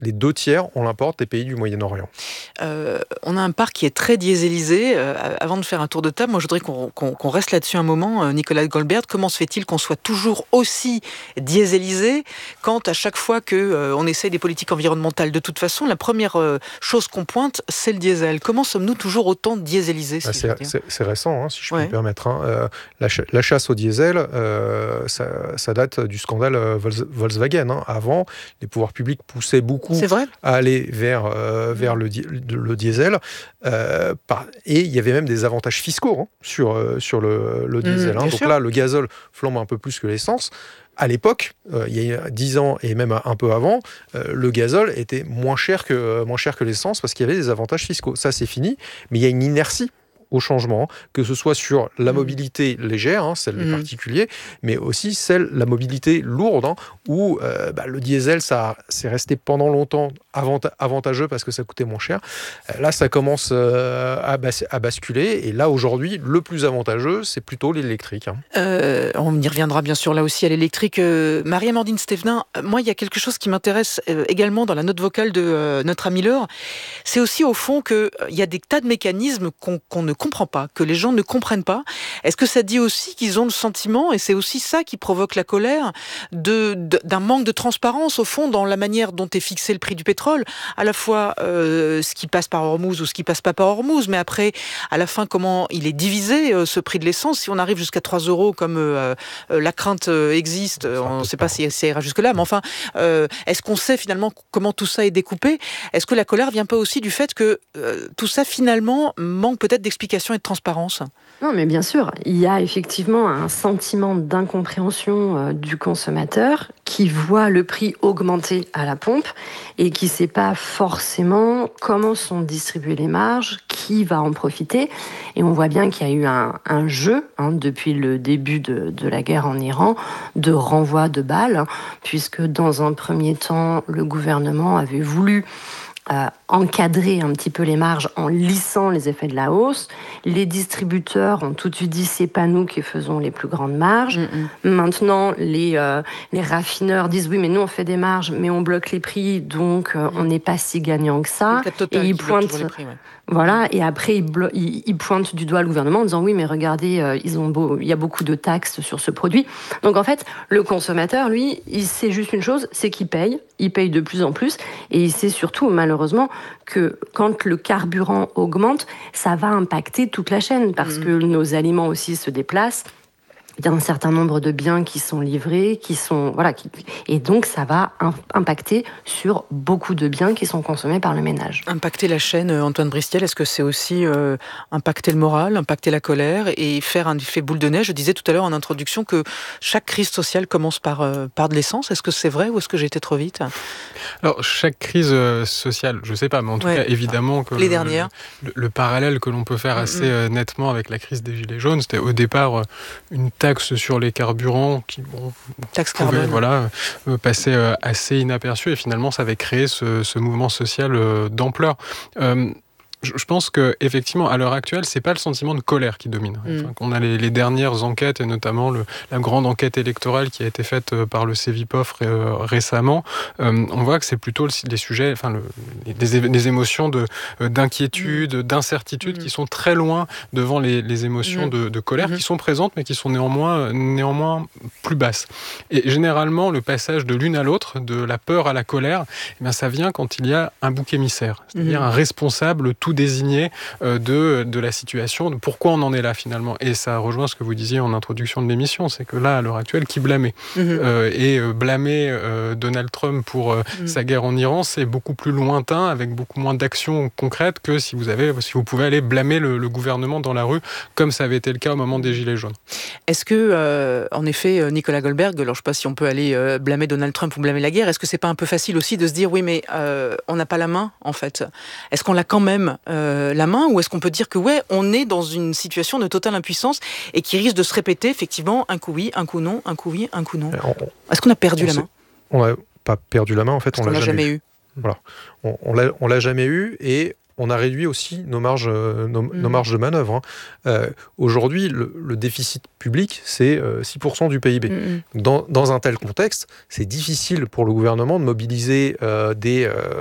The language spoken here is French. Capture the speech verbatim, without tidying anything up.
les deux tiers, on l'importe des pays du Moyen-Orient. Euh, on a un parc qui est très dieselisé. Euh, avant de faire un tour de table, moi je voudrais qu'on, qu'on, qu'on reste là-dessus un moment. Euh, Nicolas Goldberg, comment se fait-il qu'on soit toujours aussi dieselisé quand à chaque fois qu'on euh, essaie des politiques environnementales, de toute façon, la première euh, chose qu'on pointe, c'est le diesel. Comment sommes-nous toujours autant dieselisés si bah, c'est, c'est, c'est récent, hein, si je ouais. peux me permettre. Hein. Euh, la, ch- la chasse au diesel, euh, ça, ça date du scandale euh, Volkswagen. Hein. Avant, les pouvoirs publics poussaient beaucoup c'est vrai à aller vers, euh, vers le, di- le diesel. Euh, par... Et il y avait même des avantages fiscaux hein, sur, euh, sur le, le diesel. Mmh, hein. Donc sûr. Là, le gazole flambe un peu plus que l'essence. À l'époque, euh, il y a dix ans et même un peu avant, euh, le gazole était moins cher que, euh, moins cher que l'essence parce qu'il y avait des avantages fiscaux. Ça, c'est fini. Mais il y a une inertie au changement, que ce soit sur la mobilité légère, hein, celle des mmh. particuliers, mais aussi celle, la mobilité lourde, hein, où euh, bah, le diesel, ça, c'est resté pendant longtemps avanta- avantageux parce que ça coûtait moins cher. Euh, là, ça commence euh, à, bas- à basculer, et là, aujourd'hui, le plus avantageux, c'est plutôt l'électrique. Hein. Euh, on y reviendra bien sûr là aussi à l'électrique. Euh, Marie-Amandine Stévenin, moi, il y a quelque chose qui m'intéresse euh, également dans la note vocale de euh, notre ami Laure, c'est aussi au fond qu'il euh, y a des tas de mécanismes qu'on, qu'on ne comprend pas, que les gens ne comprennent pas. Est-ce que ça dit aussi qu'ils ont le sentiment, et c'est aussi ça qui provoque la colère, de, de, d'un manque de transparence au fond dans la manière dont est fixé le prix du pétrole, à la fois euh, ce qui passe par Hormuz ou ce qui passe pas par Hormuz, mais après, à la fin, comment il est divisé, euh, ce prix de l'essence. Si on arrive jusqu'à trois euros, comme euh, euh, la crainte euh, existe, euh, on ne sait pas si ça ira jusque-là, mais enfin, euh, est-ce qu'on sait finalement comment tout ça est découpé ? Est-ce que la colère vient pas aussi du fait que euh, tout ça, finalement, manque peut-être d'explication et de transparence ? Non, mais bien sûr, il y a effectivement un sentiment d'incompréhension euh, du consommateur qui voit le prix augmenter à la pompe et qui ne sait pas forcément comment sont distribuées les marges, qui va en profiter. Et on voit bien qu'il y a eu un, un jeu, hein, depuis le début de, de la guerre en Iran, de renvoi de balles, hein, puisque dans un premier temps, le gouvernement avait voulu Euh, encadrer un petit peu les marges en lissant les effets de la hausse. Les distributeurs ont tout de suite dit c'est pas nous qui faisons les plus grandes marges. Mm-hmm. Maintenant, les, euh, les raffineurs disent oui, mais nous on fait des marges, mais on bloque les prix, donc euh, on n'est pas si gagnant que ça. Et ils pointent. Les prix, ouais. Voilà, et après ils, blo- ils, ils pointent du doigt le gouvernement en disant oui, mais regardez, euh, ils ont beau, il y a beaucoup de taxes sur ce produit. Donc en fait, le consommateur, lui, il sait juste une chose, c'est qu'il paye, il paye de plus en plus, et il sait surtout malheureusement que quand le carburant augmente, ça va impacter toute la chaîne parce mmh. que nos aliments aussi se déplacent. Il y a un certain nombre de biens qui sont livrés, qui sont voilà, qui, et donc ça va impacter sur beaucoup de biens qui sont consommés par le ménage. Impacter la chaîne, Antoine Bristiel, est-ce que c'est aussi euh, impacter le moral, impacter la colère et faire un effet boule de neige ? Je disais tout à l'heure en introduction que chaque crise sociale commence par euh, par de l'essence. Est-ce que c'est vrai ou est-ce que j'ai été trop vite ? Alors chaque crise sociale, je sais pas, mais en tout ouais. cas évidemment que les le, dernières, le, le parallèle que l'on peut faire assez mm-hmm. nettement avec la crise des gilets jaunes, c'était au départ une taxe sur les carburants qui bon, taxe pouvait carbone. voilà, euh, passer euh, assez inaperçu et finalement ça avait créé ce, ce mouvement social euh, d'ampleur. Euh, Je pense que effectivement, à l'heure actuelle, c'est pas le sentiment de colère qui domine. Enfin, mm. On a les, les dernières enquêtes et notamment le, la grande enquête électorale qui a été faite par le Cevipof euh, récemment. Euh, on voit que c'est plutôt le, les sujets, enfin le, les, des, des émotions de euh, d'inquiétude, mm. d'incertitude mm. qui sont très loin devant les, les émotions mm. de, de colère mm. qui sont présentes mais qui sont néanmoins néanmoins plus basses. Et généralement, le passage de l'une à l'autre, de la peur à la colère, eh bien ça vient quand il y a un bouc émissaire, c'est-à-dire mm. un responsable tout désigné euh, de, de la situation, de pourquoi on en est là finalement. Et ça rejoint ce que vous disiez en introduction de l'émission, c'est que là, à l'heure actuelle, qui blâmer mmh. euh, Et euh, blâmer euh, Donald Trump pour euh, mmh. sa guerre en Iran, c'est beaucoup plus lointain, avec beaucoup moins d'actions concrètes que si vous, avez, si vous pouvez aller blâmer le, le gouvernement dans la rue, comme ça avait été le cas au moment des Gilets jaunes. Est-ce que, euh, en effet, Nicolas Goldberg, alors je ne sais pas si on peut aller euh, blâmer Donald Trump ou blâmer la guerre, est-ce que c'est pas un peu facile aussi de se dire, oui, mais euh, on n'a pas la main, en fait ? Est-ce qu'on l'a quand même Euh, la main, ou est-ce qu'on peut dire que ouais, on est dans une situation de totale impuissance et qui risque de se répéter effectivement un coup oui, un coup non, un coup oui, un coup non. On, est-ce qu'on a perdu on la sait, main ? On n'a pas perdu la main en fait, on, on l'a l'a jamais, jamais eu. eu. Voilà, on, on l'a, on l'a jamais eu et on a réduit aussi nos marges, euh, nos, mmh. nos marges de manœuvre. Hein. Euh, aujourd'hui, le, le déficit public, c'est euh, six pour cent du P I B. Mmh. Dans, dans un tel contexte, c'est difficile pour le gouvernement de mobiliser euh, des... Euh,